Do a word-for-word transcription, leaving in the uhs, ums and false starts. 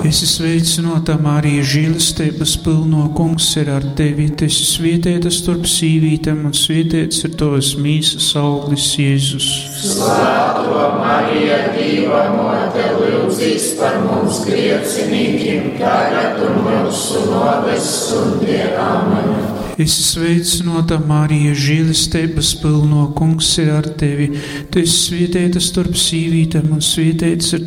Es esmu sveicināta, Marija, žēlastības pilno, Kungs ir ar tevi. Tu esi svētīta starp sīvītēm, un svētīts ir tavas mīsas auglis, Jēzus. Svētā Marija, Dieva mote, lūdzīs par mums griecinīkiem, tagad un mūsu nāves stundē. Āmen. Es esmu sveicināta, Marija, žēlastības pilno, Kungs ir ar tevi. Tu esi svētīta starp sīvītēm, un svētīts ir